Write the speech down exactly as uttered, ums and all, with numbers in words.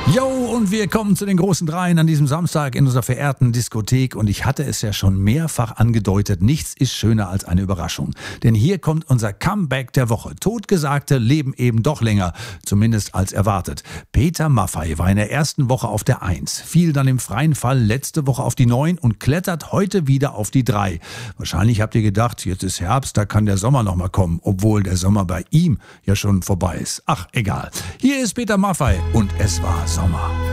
Jo, und wir kommen zu den großen Dreien an diesem Samstag in unserer verehrten Diskothek. Und ich hatte es ja schon mehrfach angedeutet, nichts ist schöner als eine Überraschung. Denn hier kommt unser Comeback der Woche. Totgesagte leben eben doch länger, zumindest als erwartet. Peter Maffay war in der ersten Woche auf der Eins, fiel dann im freien Fall letzte Woche auf die Neun und klettert heute wieder auf die Drei. Wahrscheinlich habt ihr gedacht, jetzt ist Herbst, da kann der Sommer noch mal kommen, obwohl der Sommer bei ihm ja schon vorbei ist. Ach, egal. Hier ist Peter Maffay und es war Sommer.